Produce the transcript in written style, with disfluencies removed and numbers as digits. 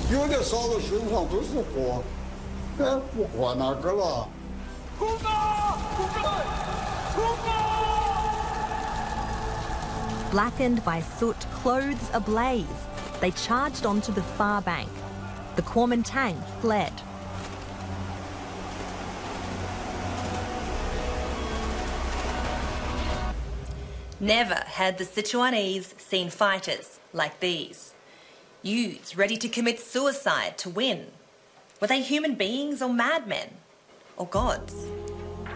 有的烧到身上都是火，哎，不管那个了。冲啊！冲啊！冲啊！ Blackened by soot, clothes ablaze, they charged onto the far bank. The Kuomintang fled. Never had the Sichuanese seen fighters like these. Youths ready to commit suicide to win. Were they human beings or madmen? Or gods?